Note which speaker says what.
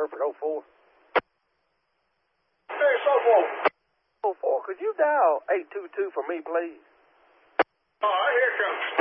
Speaker 1: Hereford 04.
Speaker 2: Hey, Suffolk.
Speaker 1: 04, could you dial 822 for me, please?
Speaker 2: All right, here it comes.